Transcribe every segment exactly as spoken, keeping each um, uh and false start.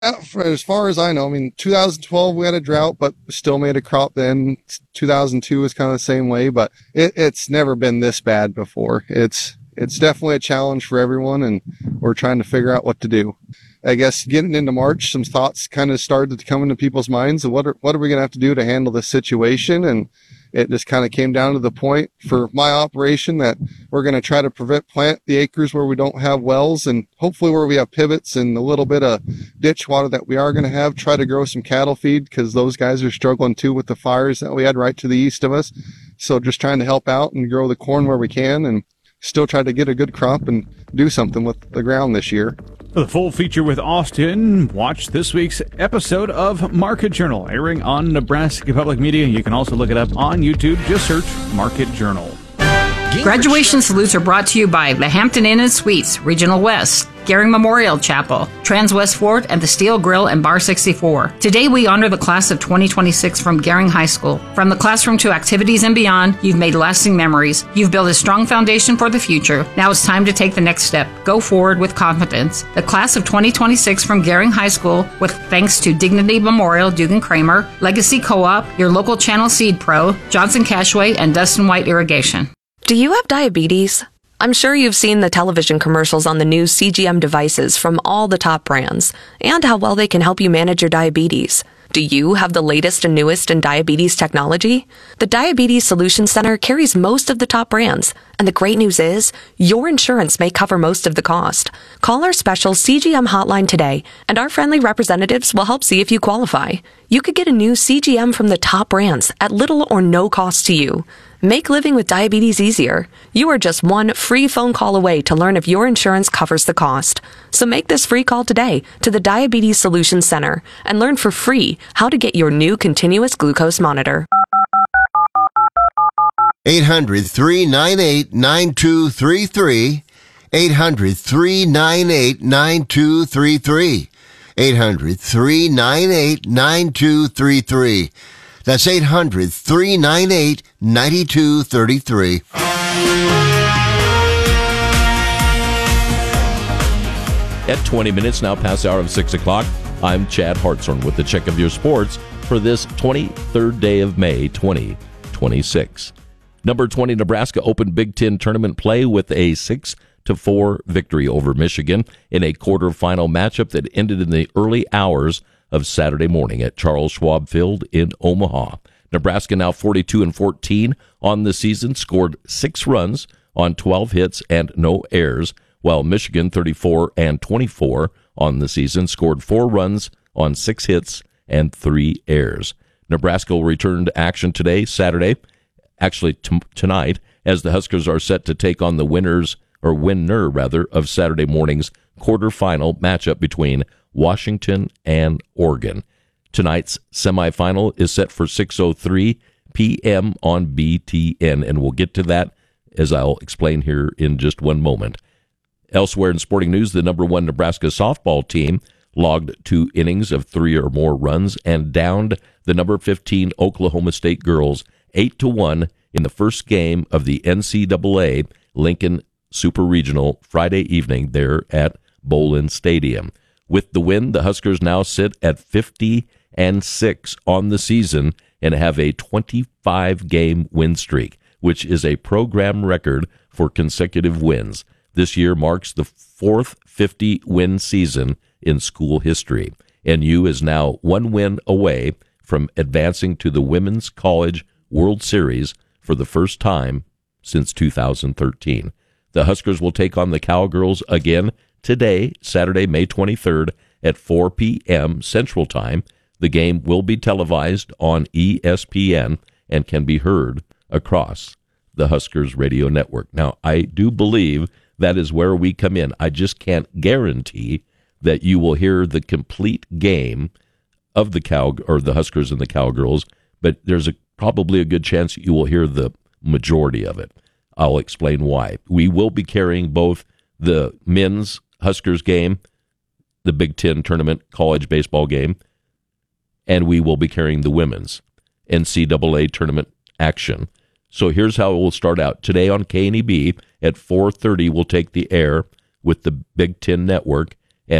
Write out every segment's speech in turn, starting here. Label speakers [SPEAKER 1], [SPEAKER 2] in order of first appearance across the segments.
[SPEAKER 1] As far as I know, I mean, two thousand twelve we had a drought, but still made a crop then. two thousand two was kind of the same way, but it, it's never been this bad before. It's it's definitely a challenge for everyone, and we're trying to figure out what to do. I guess getting into March, some thoughts kind of started to come into people's minds of what are, what are we going to have to do to handle this situation, and it just kind of came down to the point for my operation that we're going to try to prevent plant the acres where we don't have wells, and hopefully where we have pivots and a little bit of ditch water that we are going to have, try to grow some cattle feed, because those guys are struggling too with the fires that we had right to the east of us. So just trying to help out and grow the corn where we can and still try to get a good crop and do something with the ground this year.
[SPEAKER 2] For the full feature with Austin, watch this week's episode of Market Journal, airing on Nebraska Public Media. You can also look it up on YouTube. Just search Market Journal.
[SPEAKER 3] Graduation salutes are brought to you by the Hampton Inn and Suites, Regional West, Gehring Memorial Chapel, Trans West Fort, and the Steel Grill and Bar sixty-four. Today we honor the class of twenty twenty-six from Gehring High School. From the classroom to activities and beyond, you've made lasting memories. You've built a strong foundation for the future. Now it's time to take the next step. Go forward with confidence. The class of twenty twenty-six from Gehring High School, with thanks to Dignity Memorial, Dugan Kramer, Legacy Co-op, your local Channel Seed Pro, Johnson Cashway, and Dustin White Irrigation.
[SPEAKER 4] Do you have diabetes? I'm sure you've seen the television commercials on the new C G M devices from all the top brands and how well they can help you manage your diabetes. Do you have the latest and newest in diabetes technology? The Diabetes Solutions Center carries most of the top brands, and the great news is your insurance may cover most of the cost. Call our special C G M hotline today, and our friendly representatives will help see if you qualify. You could get a new C G M from the top brands at little or no cost to you. Make living with diabetes easier. You are just one free phone call away to learn if your insurance covers the cost. So make this free call today to the Diabetes Solutions Center and learn for free how to get your new continuous glucose monitor.
[SPEAKER 5] eight hundred, three nine eight, nine two three three. eight hundred, three nine eight, nine two three three. eight hundred, three nine eight, nine two three three. That's eight hundred, three nine eight, nine two three three.
[SPEAKER 6] At twenty minutes now past the hour of six o'clock, I'm Chad Hartshorn with the check of your sports for this twenty-third day of May, twenty twenty-six. Number twenty, Nebraska opened Big Ten tournament play with a six to four victory over Michigan in a quarterfinal matchup that ended in the early hours of Saturday morning at Charles Schwab Field in Omaha. Nebraska, now forty-two and fourteen on the season, scored six runs on twelve hits and no errors, while Michigan, thirty-four and twenty-four on the season, scored four runs on six hits and three errors. Nebraska will return to action today, Saturday, actually t- tonight, as the Huskers are set to take on the winners, or winner rather, of Saturday morning's quarterfinal matchup between Washington and Oregon. Tonight's semifinal is set for six oh three p.m. on B T N, and we'll get to that as I'll explain here in just one moment. Elsewhere in sporting news, the number one Nebraska softball team logged two innings of three or more runs and downed the number fifteen Oklahoma State girls eight to one in the first game of the N C double A Lincoln Super Regional Friday evening there at Bolin Stadium. With the win, the Huskers now sit at fifty and six on the season and have a twenty-five game win streak, which is a program record for consecutive wins. This year marks the fourth fifty-win season in school history. N U is now one win away from advancing to the Women's College World Series for the first time since two thousand thirteen. The Huskers will take on the Cowgirls again today, Saturday, May twenty-third at four p.m. Central Time. The game will be televised on E S P N and can be heard across the Huskers radio network. Now, I do believe that is where we come in. I just can't guarantee that you will hear the complete game of the Cow or the Huskers and the Cowgirls, but there's a, probably a good chance you will hear the majority of it. I'll explain why. We will be carrying both the men's Huskers game, the Big Ten tournament college baseball game, and we will be carrying the women's N C double A tournament action. So here's how it will start out. Today on K N E B at four thirty, we'll take the air with the Big Ten Network, and we'll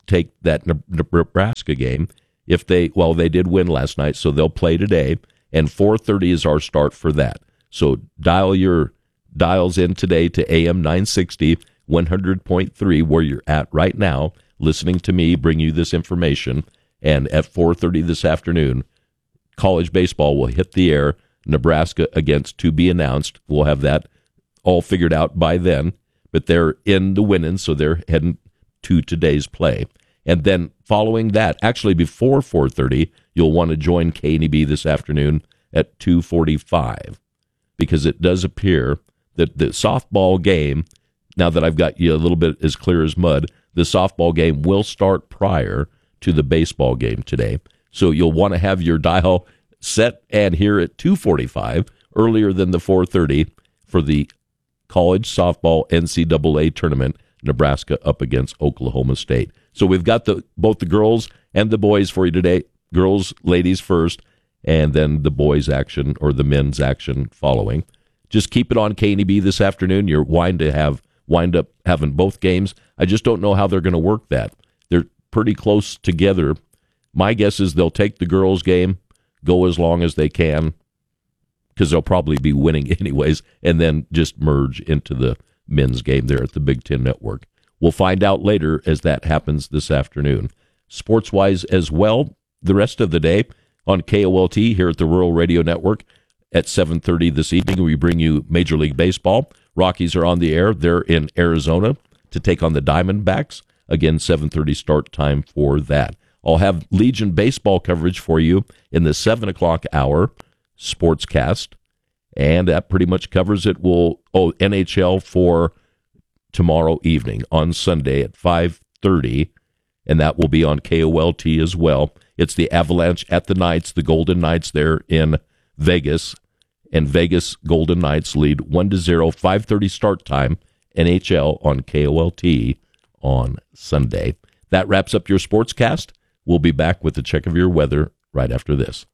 [SPEAKER 6] take that Nebraska game. If they, well, they did win last night, so they'll play today, and four thirty is our start for that. So dial your dials in today to A M nine sixty, one hundred point three, where you're at right now, listening to me bring you this information. And at four thirty this afternoon, college baseball will hit the air. Nebraska against to be announced. We'll have that all figured out by then. But they're in the winning, so they're heading to today's play. And then following that, actually before four thirty, you'll want to join K N E B this afternoon at two forty-five, because it does appear that the softball game, now that I've got you a little bit as clear as mud, the softball game will start prior to the baseball game today. So you'll want to have your dial set and here at two forty-five, earlier than the four thirty, for the college softball N C double A tournament, Nebraska up against Oklahoma State. So we've got the both the girls and the boys for you today. Girls, ladies first, and then the boys action or the men's action following. Just keep it on K N E B this afternoon. You're wind to have wind up having both games. I just don't know how they're going to work that. They're pretty close together. My guess is they'll take the girls' game, go as long as they can, because they'll probably be winning anyways, and then just merge into the men's game there at the Big Ten Network. We'll find out later as that happens this afternoon. Sports-wise as well, the rest of the day on K O L T here at the Rural Radio Network at seven thirty this evening, we bring you Major League Baseball. Rockies are on the air. They're in Arizona to take on the Diamondbacks. Again, seven thirty start time for that. I'll have Legion baseball coverage for you in the seven o'clock hour sportscast, and that pretty much covers it. We'll, oh, N H L for tomorrow evening on Sunday at five thirty, and that will be on K O L T as well. It's the Avalanche at the Knights, the Golden Knights there in Vegas, and Vegas Golden Knights lead one to zero, five thirty start time, N H L on K O L T on Sunday. That wraps up your sportscast. We'll be back with the check of your weather right after this.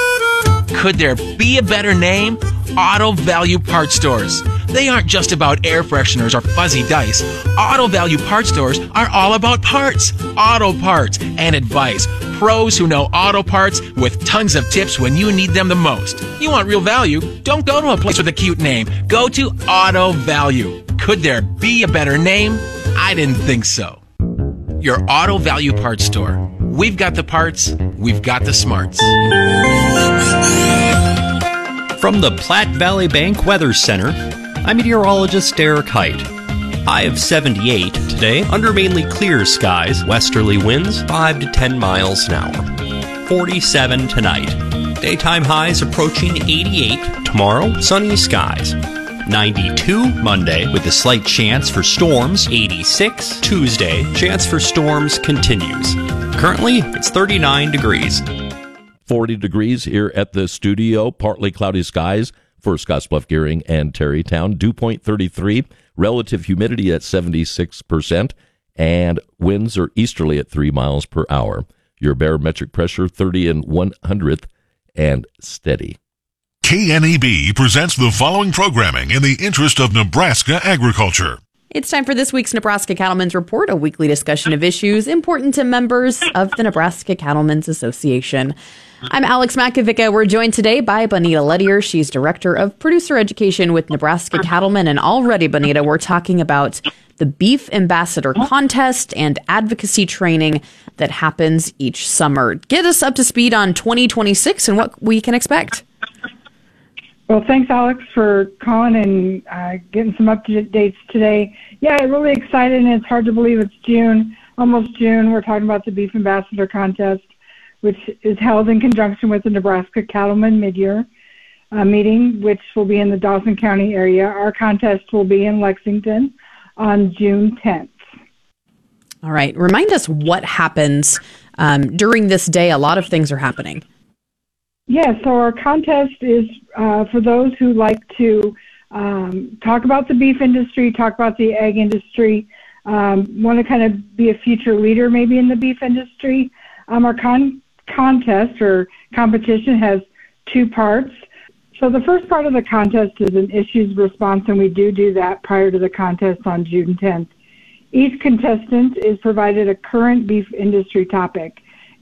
[SPEAKER 7] Could there be a better name? Auto Value Parts Stores. They aren't just about air fresheners or fuzzy dice. Auto Value Parts Stores are all about parts, auto parts, and advice. Pros who know auto parts with tons of tips when you need them the most. You want real value? Don't go to a place with a cute name. Go to Auto Value. Could there be a better name? I didn't think so. Your Auto Value Parts Store. We've got the parts, we've got the smarts.
[SPEAKER 8] From the Platte Valley Bank Weather Center, I'm meteorologist Derek Height. High of seventy-eight today, under mainly clear skies, westerly winds five to ten miles an hour. forty-seven tonight. Daytime highs approaching eighty-eight. Tomorrow, sunny skies. ninety-two Monday with a slight chance for storms. eighty-six Tuesday, chance for storms continues. Currently, it's thirty-nine degrees.
[SPEAKER 6] forty degrees here at the studio, partly cloudy skies for Scottsbluff, Gearing, and Terrytown. Dew point thirty-three, relative humidity at seventy-six percent, and winds are easterly at three miles per hour. Your barometric pressure thirty and one hundredth and steady.
[SPEAKER 9] K N E B presents the following programming in the interest of Nebraska agriculture.
[SPEAKER 10] It's time for this week's Nebraska Cattlemen's Report, a weekly discussion of issues important to members of the Nebraska Cattlemen's Association. I'm Alex Makovica. We're joined today by Bonita Lettier. She's Director of Producer Education with Nebraska Cattlemen. And already, Bonita, we're talking about the Beef Ambassador Contest and advocacy training that happens each summer. Get us up to speed on twenty twenty-six and what we can expect.
[SPEAKER 11] Well, thanks, Alex, for calling and uh, getting some updates today. Yeah, really excited, and it's hard to believe it's June, almost June. We're talking about the Beef Ambassador Contest, which is held in conjunction with the Nebraska Cattlemen Midyear uh, meeting, which will be in the Dawson County area. Our contest will be in Lexington on June tenth.
[SPEAKER 10] All right. Remind us what happens um, during this day. A lot of things are happening.
[SPEAKER 11] Yeah, so our contest is uh, for those who like to um, talk about the beef industry, talk about the egg industry, um, want to kind of be a future leader maybe in the beef industry. Um, our con- contest or competition has two parts. So the first part of the contest is an issues response, and we do do that prior to the contest on June tenth. Each contestant is provided a current beef industry topic.